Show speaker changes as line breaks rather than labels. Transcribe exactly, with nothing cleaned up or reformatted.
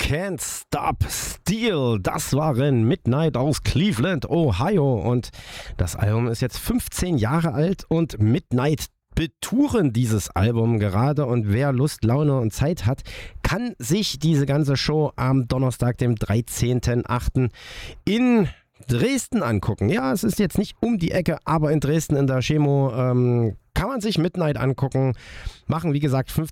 Can't Stop Steal. Das waren Midnight aus Cleveland, Ohio. Und das Album ist jetzt fünfzehn Jahre alt und Midnight betouren dieses Album gerade. Und wer Lust, Laune und Zeit hat, kann sich diese ganze Show am Donnerstag, dem dreizehnten achten in Dresden angucken. Ja, es ist jetzt nicht um die Ecke, aber in Dresden in der Chemo ähm, kann man sich Midnight angucken. Machen, wie gesagt,